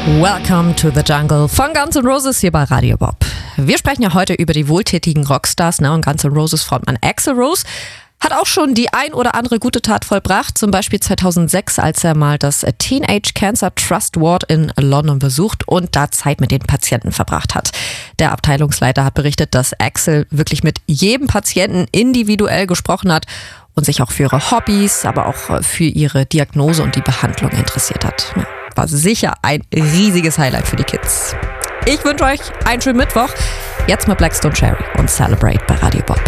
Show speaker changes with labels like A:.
A: Welcome to the Jungle von Guns N' Roses hier bei Radio Bob. Wir sprechen ja heute über die wohltätigen Rockstars, ne? Und Guns N' Roses Frontmann Axl Rose hat auch schon die ein oder andere gute Tat vollbracht, zum Beispiel 2006, als er mal das Teenage Cancer Trust Ward in London besucht und da Zeit mit den Patienten verbracht hat. Der Abteilungsleiter hat berichtet, dass Axl wirklich mit jedem Patienten individuell gesprochen hat und sich auch für ihre Hobbys, aber auch für ihre Diagnose und die Behandlung interessiert hat. War sicher ein riesiges Highlight für die Kids. Ich wünsche euch einen schönen Mittwoch. Jetzt mit Black Stone Cherry und Celebrate bei Radio Bob.